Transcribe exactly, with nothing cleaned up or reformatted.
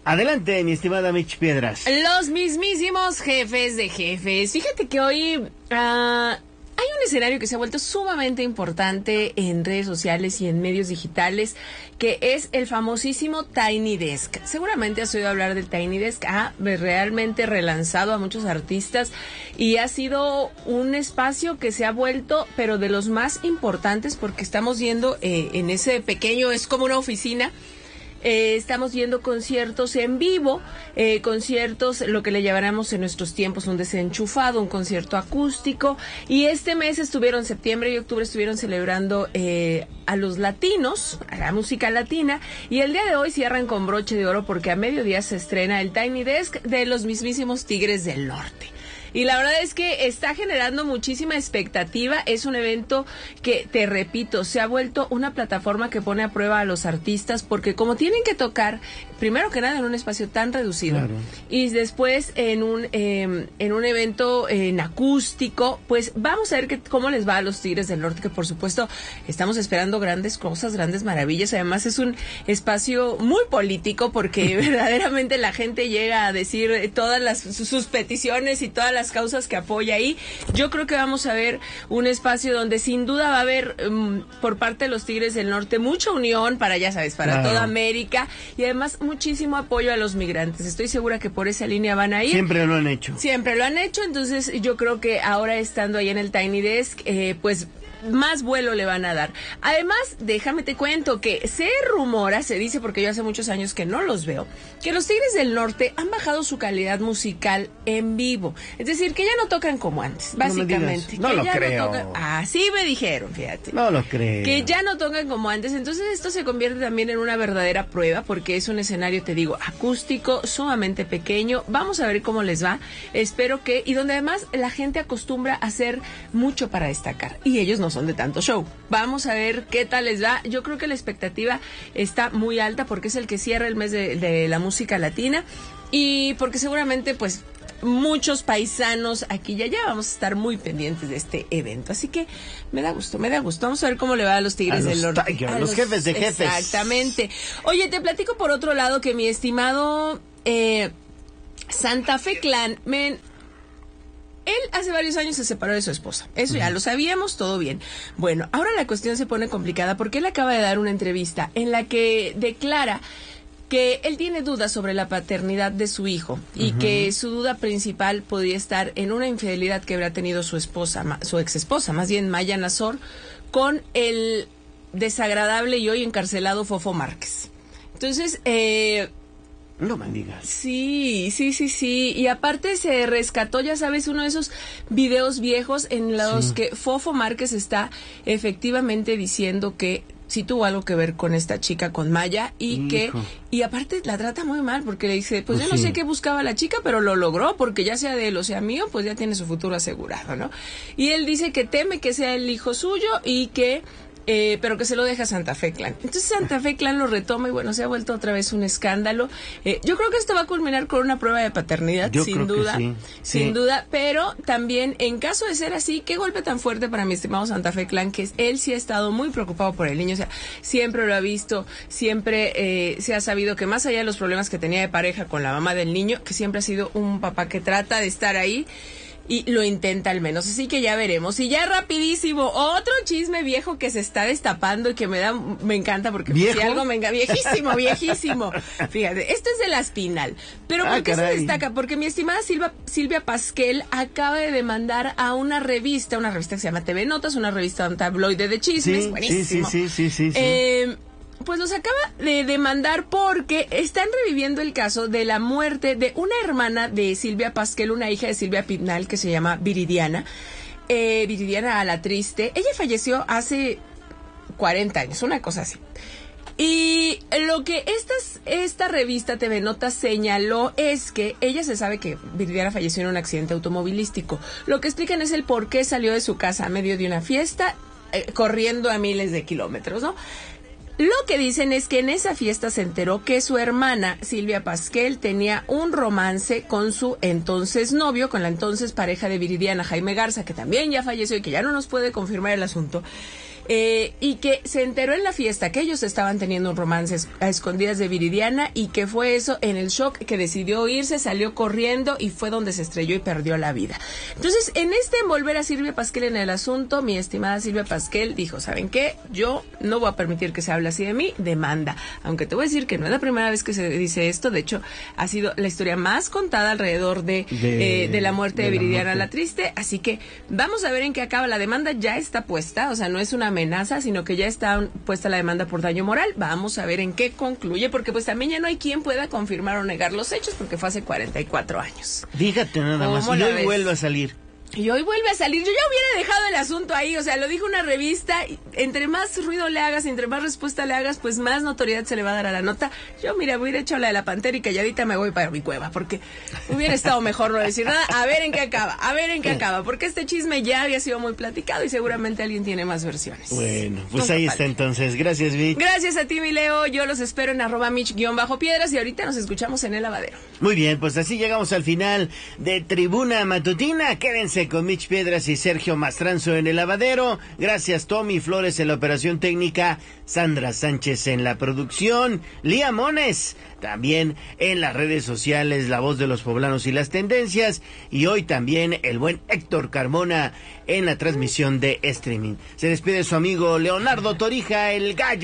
Adelante, mi estimada Mitch Piedras. Los mismísimos jefes de jefes. Fíjate que hoy uh, hay un escenario que se ha vuelto sumamente importante en redes sociales y en medios digitales, que es el famosísimo Tiny Desk. Seguramente has oído hablar del Tiny Desk. Ha realmente relanzado a muchos artistas y ha sido un espacio que se ha vuelto, pero de los más importantes, porque estamos viendo eh, en ese pequeño, es como una oficina. Eh, estamos viendo conciertos en vivo, eh, conciertos, lo que le llamaremos en nuestros tiempos un desenchufado, un concierto acústico, y este mes estuvieron, septiembre y octubre estuvieron celebrando eh, a los latinos, a la música latina, y el día de hoy cierran con broche de oro porque a mediodía se estrena el Tiny Desk de los mismísimos Tigres del Norte. Y la verdad es que está generando muchísima expectativa. Es un evento que, te repito, se ha vuelto una plataforma que pone a prueba a los artistas, porque como tienen que tocar, primero que nada, en un espacio tan reducido, claro, y después en un eh, en un evento en acústico, pues vamos a ver que, cómo les va a los Tigres del Norte, que por supuesto estamos esperando grandes cosas, grandes maravillas. Además es un espacio muy político, porque verdaderamente la gente llega a decir todas las sus peticiones y todas las causas que apoya ahí. Yo creo que vamos a ver un espacio donde sin duda va a haber um, por parte de los Tigres del Norte mucha unión para, ya sabes, para claro, toda América, y además muchísimo apoyo a los migrantes. Estoy segura que por esa línea van a ir. Siempre lo han hecho. Siempre lo han hecho, entonces yo creo que ahora estando ahí en el Tiny Desk, eh, pues más vuelo le van a dar. Además, déjame te cuento que se rumora, se dice, porque yo hace muchos años que no los veo, que los Tigres del Norte han bajado su calidad musical en vivo. Es decir, que ya no tocan como antes, básicamente. No, me no que lo ya creo. No tocan, así me dijeron, fíjate. No lo creo. Que ya no tocan como antes. Entonces esto se convierte también en una verdadera prueba, porque es un escenario, te digo, acústico, sumamente pequeño. Vamos a ver cómo les va. Espero que, y donde además la gente acostumbra a hacer mucho para destacar. Y ellos no son de tanto show. Vamos a ver qué tal les va. Yo creo que la expectativa está muy alta, porque es el que cierra el mes de, de la música latina, y porque seguramente pues muchos paisanos aquí y allá vamos a estar muy pendientes de este evento. Así que me da gusto, me da gusto. Vamos a ver cómo le va a los Tigres a del los Norte. Tiger, a los jefes de jefes. Exactamente. Oye, te platico por otro lado que mi estimado eh, Santa Fe Clan, men, él hace varios años se separó de su esposa. Eso ya lo sabíamos, todo bien. Bueno, ahora la cuestión se pone complicada porque él acaba de dar una entrevista en la que declara que él tiene dudas sobre la paternidad de su hijo, y uh-huh, que su duda principal podría estar en una infidelidad que habrá tenido su esposa, su ex esposa, más bien Maya Nazor, con el desagradable y hoy encarcelado Fofo Márquez. Entonces, eh... no me digas. Sí, sí, sí, sí. Y aparte se rescató, ya sabes, uno de esos videos viejos en los sí, que Fofo Márquez está efectivamente diciendo que sí tuvo algo que ver con esta chica, con Maya, y Hijo. que, y aparte la trata muy mal, porque le dice, pues, pues yo no sí. sé qué buscaba la chica, pero lo logró, porque ya sea de él o sea mío, pues ya tiene su futuro asegurado, ¿no? Y él dice que teme que sea el hijo suyo y que Eh, pero que se lo deja Santa Fe Clan. Entonces Santa Fe Clan lo retoma y bueno, se ha vuelto otra vez un escándalo. Eh, yo creo que esto va a culminar con una prueba de paternidad, yo sin duda, sí. sin sí. duda, pero también en caso de ser así, qué golpe tan fuerte para mi estimado Santa Fe Clan, que es, él sí ha estado muy preocupado por el niño, o sea, siempre lo ha visto, siempre eh, se ha sabido que más allá de los problemas que tenía de pareja con la mamá del niño, que siempre ha sido un papá que trata de estar ahí y lo intenta al menos, así que ya veremos. Y ya rapidísimo, otro chisme viejo que se está destapando y que me da, me encanta, porque ¿Viejo? si algo me encanta, viejísimo, viejísimo. Fíjate, esto es de la Espinal. Pero ¿por ah, qué caray. se destaca? Porque mi estimada Silva, Silvia Pasquel acaba de demandar a una revista, una revista que se llama T V Notas, una revista, un tabloide de chismes, sí, buenísimo. Sí, sí, sí, sí, sí. Eh, pues los acaba de demandar porque están reviviendo el caso de la muerte de una hermana de Silvia Pasquel, una hija de Silvia Pinal, que se llama Viridiana, eh, Viridiana a la Triste. Ella falleció hace cuarenta años, una cosa así. Y lo que estas, esta revista T V Notas señaló es que ella se sabe que Viridiana falleció en un accidente automovilístico. Lo que explican es el por qué salió de su casa a medio de una fiesta, eh, corriendo a miles de kilómetros, ¿no? Lo que dicen es que en esa fiesta se enteró que su hermana, Silvia Pasquel, tenía un romance con su entonces novio, con la entonces pareja de Viridiana, Jaime Garza, que también ya falleció y que ya no nos puede confirmar el asunto. eh, y que se enteró en la fiesta que ellos estaban teniendo un romance a escondidas de Viridiana y que fue eso en el shock que decidió irse, salió corriendo y fue donde se estrelló y perdió la vida. Entonces, en este envolver a Silvia Pasquel en el asunto, mi estimada Silvia Pasquel dijo, ¿saben qué? Yo no voy a permitir que se hable así de mí, demanda. Aunque te voy a decir que no es la primera vez que se dice esto, de hecho, ha sido la historia más contada alrededor de, de, eh, de la muerte de, de Viridiana la, la Triste, así que vamos a ver en qué acaba. La demanda ya está puesta, o sea, no es una amenaza, sino que ya está puesta la demanda por daño moral. Vamos a ver en qué concluye, porque pues también ya no hay quien pueda confirmar o negar los hechos, porque fue hace cuarenta y cuatro años. Fíjate nada más, y hoy vuelve a salir. Y hoy vuelve a salir. Yo ya hubiera dejado el asunto ahí, o sea, lo dijo una revista, entre más ruido le hagas, entre más respuesta le hagas, pues más notoriedad se le va a dar a la nota. Yo, mira, hubiera hecho la de la Pantera y calladita me voy para mi cueva, porque hubiera estado mejor no decir nada. A ver en qué acaba, a ver en qué acaba, porque este chisme ya había sido muy platicado y seguramente alguien tiene más versiones. Bueno, pues Nunca ahí falta. Está entonces. Gracias, Vic. Gracias a ti, mi Leo. Yo los espero en arroba mich-piedras y ahorita nos escuchamos en El Lavadero. Muy bien, pues así llegamos al final de Tribuna Matutina. Quédense con Mich Piedras y Sergio Mastranzo en El Lavadero. Gracias, Tommy Flores en la operación técnica, Sandra Sánchez en la producción, Lía Mones también en las redes sociales, la voz de los poblanos y las tendencias, y hoy también el buen Héctor Carmona en la transmisión de streaming. Se despide su amigo Leonardo Torija, el gallo.